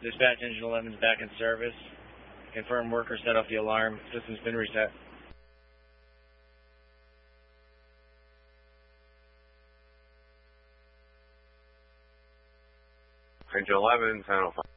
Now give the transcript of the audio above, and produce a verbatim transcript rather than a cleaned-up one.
Dispatch Engine eleven is back in service. Confirm worker set off the alarm. System's been reset. Engine eleven, ten oh five.